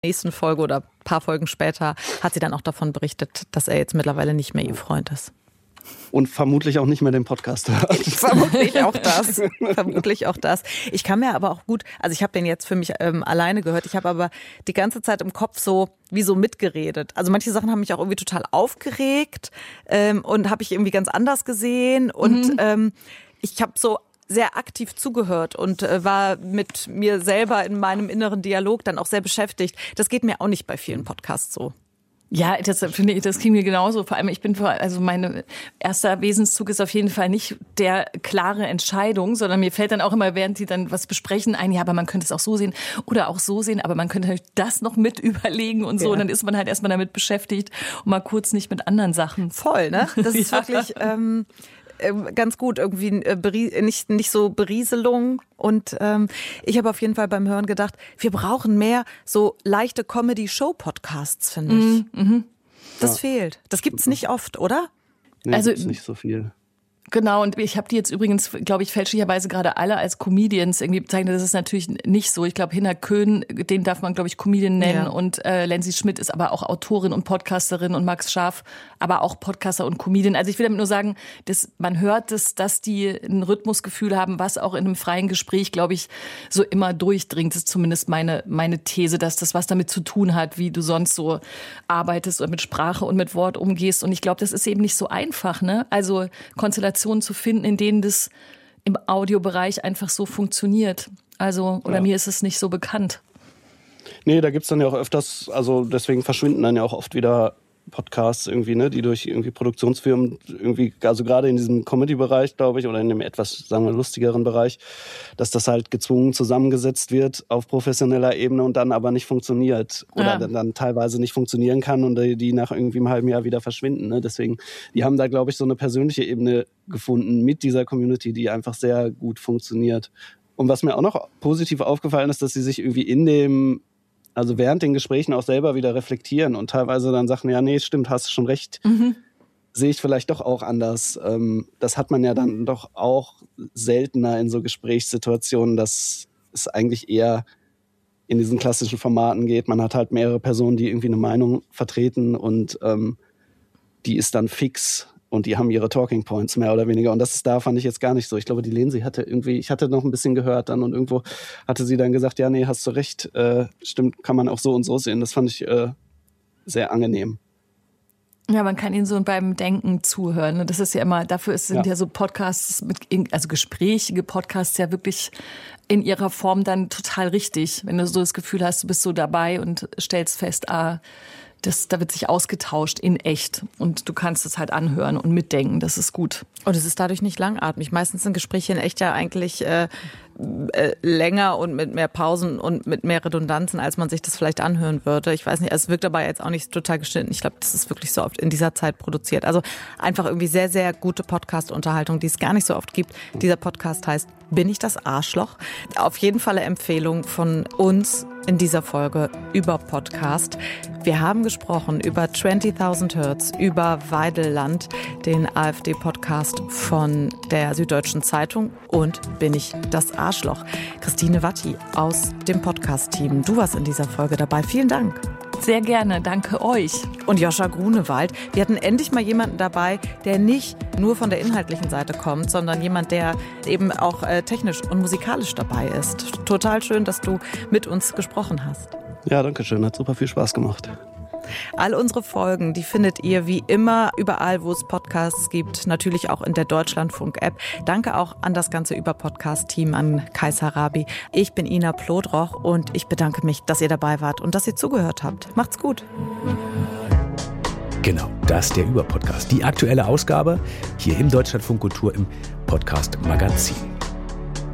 Nächsten Folge oder ein paar Folgen später hat sie dann auch davon berichtet, dass er jetzt mittlerweile nicht mehr ihr Freund ist. Und vermutlich auch nicht mehr den Podcast hört. Vermutlich auch das. Vermutlich auch das. Ich kann mir aber auch gut, also ich habe den jetzt für mich alleine gehört, ich habe aber die ganze Zeit im Kopf so mitgeredet. Also manche Sachen haben mich auch irgendwie total aufgeregt und habe ich irgendwie ganz anders gesehen und ich habe so sehr aktiv zugehört und war mit mir selber in meinem inneren Dialog dann auch sehr beschäftigt. Das geht mir auch nicht bei vielen Podcasts so. Ja, das finde ich, das ging mir genauso. Vor allem, mein erster Wesenszug ist auf jeden Fall nicht der klare Entscheidung, sondern mir fällt dann auch immer, während sie dann was besprechen, ein, ja, aber man könnte es auch so sehen oder auch so sehen, aber man könnte natürlich das noch mit überlegen und so. Ja. Und dann ist man halt erstmal damit beschäftigt und mal kurz nicht mit anderen Sachen. Voll, ne? Das ist wirklich ganz gut, irgendwie nicht so Berieselung. Und ich habe auf jeden Fall beim Hören gedacht, wir brauchen mehr so leichte Comedy-Show-Podcasts, finde ich. Mhm. Das fehlt. Das gibt's nicht oft, oder? Nee, also gibt's nicht so viel. Genau, und ich habe die jetzt übrigens, glaube ich, fälschlicherweise gerade alle als Comedians irgendwie bezeichnet. Das ist natürlich nicht so. Ich glaube, Hinner Köhn, den darf man, glaube ich, Comedian nennen. Ja. Und Lenzi Schmidt ist aber auch Autorin und Podcasterin und Max Scharf, aber auch Podcaster und Comedian. Also ich will damit nur sagen, man hört, dass die ein Rhythmusgefühl haben, was auch in einem freien Gespräch, glaube ich, so immer durchdringt. Das ist zumindest meine These, dass das was damit zu tun hat, wie du sonst so arbeitest und mit Sprache und mit Wort umgehst. Und ich glaube, das ist eben nicht so einfach, ne? Also Konstellationen zu finden, in denen das im Audiobereich einfach so funktioniert. Also, oder mir ist es nicht so bekannt. Nee, da gibt's dann ja auch öfters, also deswegen verschwinden dann ja auch oft wieder Podcasts irgendwie, ne, die durch irgendwie Produktionsfirmen irgendwie, also gerade in diesem Comedy-Bereich, glaube ich, oder in dem etwas, sagen wir, lustigeren Bereich, dass das halt gezwungen zusammengesetzt wird auf professioneller Ebene und dann aber nicht funktioniert oder dann teilweise nicht funktionieren kann und die nach irgendwie einem halben Jahr wieder verschwinden, ne? Deswegen, die haben da, glaube ich, so eine persönliche Ebene gefunden mit dieser Community, die einfach sehr gut funktioniert. Und was mir auch noch positiv aufgefallen ist, dass sie sich irgendwie also während den Gesprächen auch selber wieder reflektieren und teilweise dann sagen, ja, nee, stimmt, hast du schon recht, sehe ich vielleicht doch auch anders. Das hat man ja dann doch auch seltener in so Gesprächssituationen, dass es eigentlich eher in diesen klassischen Formaten geht. Man hat halt mehrere Personen, die irgendwie eine Meinung vertreten und die ist dann fix. Und die haben ihre Talking Points mehr oder weniger. Und das ist da, fand ich jetzt gar nicht so. Ich glaube, die Lenzi hatte irgendwie, ich hatte noch ein bisschen gehört dann und irgendwo hatte sie dann gesagt, ja, nee, hast du recht, stimmt, kann man auch so und so sehen. Das fand ich sehr angenehm. Ja, man kann ihnen so beim Denken zuhören. Das ist ja immer, dafür sind ja so Podcasts, also gesprächige Podcasts ja wirklich in ihrer Form dann total richtig. Wenn du so das Gefühl hast, du bist so dabei und stellst fest, da wird sich ausgetauscht in echt und du kannst es halt anhören und mitdenken, das ist gut. Und es ist dadurch nicht langatmig. Meistens sind Gespräche in echt ja eigentlich länger und mit mehr Pausen und mit mehr Redundanzen, als man sich das vielleicht anhören würde. Ich weiß nicht, es wirkt dabei jetzt auch nicht total geschnitten. Ich glaube, das ist wirklich so oft in dieser Zeit produziert. Also einfach irgendwie sehr, sehr gute Podcast-Unterhaltung, die es gar nicht so oft gibt. Dieser Podcast heißt Bin ich das Arschloch? Auf jeden Fall eine Empfehlung von uns in dieser Folge über Podcast. Wir haben gesprochen über 20.000 Hertz, über Weideland, den AfD-Podcast von der Süddeutschen Zeitung und Bin ich das Arschloch? Christine Watti aus dem Podcast-Team. Du warst in dieser Folge dabei. Vielen Dank. Sehr gerne, danke euch. Und Joscha Grunewald. Wir hatten endlich mal jemanden dabei, der nicht nur von der inhaltlichen Seite kommt, sondern jemand, der eben auch technisch und musikalisch dabei ist. Total schön, dass du mit uns gesprochen hast. Ja, danke schön. Hat super viel Spaß gemacht. All unsere Folgen, die findet ihr wie immer überall, wo es Podcasts gibt, natürlich auch in der Deutschlandfunk-App. Danke auch an das ganze Über-Podcast-Team, an Kai Sarabi. Ich bin Ina Plodroch und ich bedanke mich, dass ihr dabei wart und dass ihr zugehört habt. Macht's gut. Genau, das ist der Über-Podcast. Die aktuelle Ausgabe hier im Deutschlandfunk Kultur im Podcast Magazin.